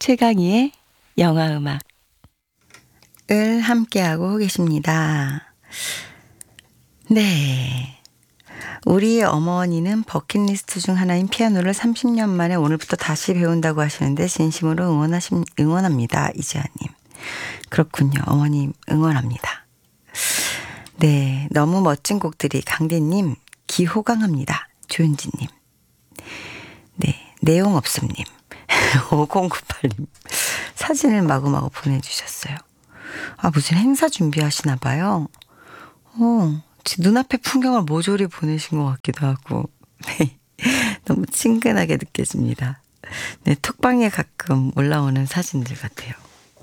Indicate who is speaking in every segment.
Speaker 1: 최강희의 영화음악 을 함께하고 계십니다. 네. 우리 어머니는 버킷리스트 중 하나인 피아노를 30년 만에 오늘부터 다시 배운다고 하시는데 진심으로 응원합니다. 이지아님. 그렇군요. 어머님 응원합니다. 네. 너무 멋진 곡들이 강대님 기호강합니다. 조윤지님. 네. 내용 없음님. 5098님. 사진을 마구마구 보내주셨어요. 아, 무슨 행사 준비하시나 봐요. 제 눈앞에 풍경을 모조리 보내신 것 같기도 하고. 네. 너무 친근하게 느껴집니다. 네, 톡방에 가끔 올라오는 사진들 같아요.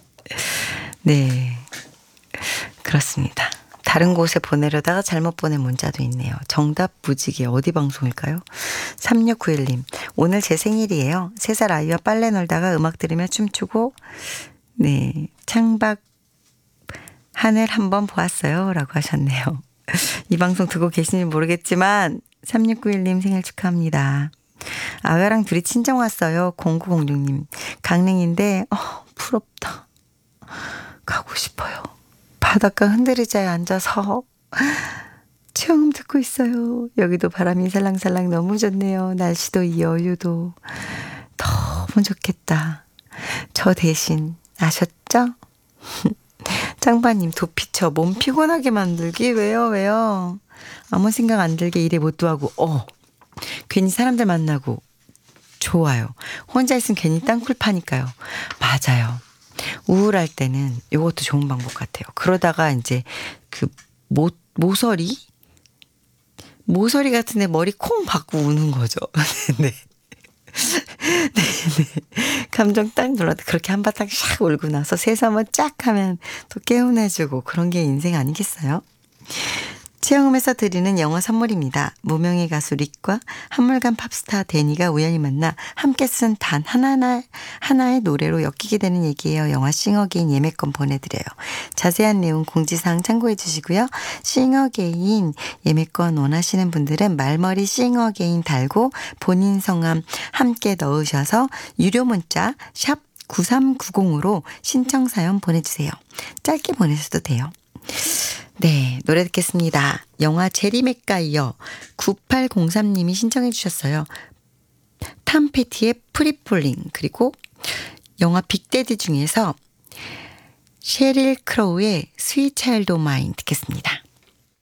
Speaker 1: 네. 그렇습니다. 다른 곳에 보내려다가 잘못 보낸 문자도 있네요. 정답 무지개 어디 방송일까요? 3691님. 오늘 제 생일이에요. 3살 아이와 빨래 널다가 음악 들으며 춤추고 네, 창밖 하늘 한번 보았어요. 라고 하셨네요. 이 방송 듣고 계신지 모르겠지만 3691님 생일 축하합니다. 아가랑 둘이 친정 왔어요. 0906님. 강릉인데 부럽다. 가고 싶어요. 바닷가 흔들의자에 앉아서 처음 듣고 있어요. 여기도 바람이 살랑살랑 너무 좋네요. 날씨도 이 여유도 너무 좋겠다. 저 대신 아셨죠? 짱바님 도피처 몸 피곤하게 만들기 왜요? 아무 생각 안 들게 일에 못도하고 괜히 사람들 만나고 좋아요. 혼자 있으면 괜히 땅굴 파니까요. 맞아요. 우울할 때는 이것도 좋은 방법 같아요. 그러다가 이제 그 모서리 같은데 머리 콩 박고 우는 거죠. 네. 네. 감정 딱 눌러도 그렇게 한바탕 샥 울고 나서 세수 한번 쫙 하면 또 개운해지고 그런 게 인생 아니겠어요? 체험에서 드리는 영어 선물입니다. 무명의 가수 릭과 한물간 팝스타 데니가 우연히 만나 함께 쓴 단 하나의 노래로 엮이게 되는 얘기예요. 영화 싱어게인 예매권 보내드려요. 자세한 내용 공지사항 참고해 주시고요. 싱어게인 예매권 원하시는 분들은 말머리 싱어게인 달고 본인 성함 함께 넣으셔서 유료 문자 샵 9390으로 신청 사연 보내주세요. 짧게 보내셔도 돼요. 네, 노래 듣겠습니다. 영화 제리 맥가이어 9803님이 신청해 주셨어요. 탐 패티의 프리폴링 그리고 영화 빅데디 중에서 셰릴 크로우의 스윗 차일드 오 마인 듣겠습니다.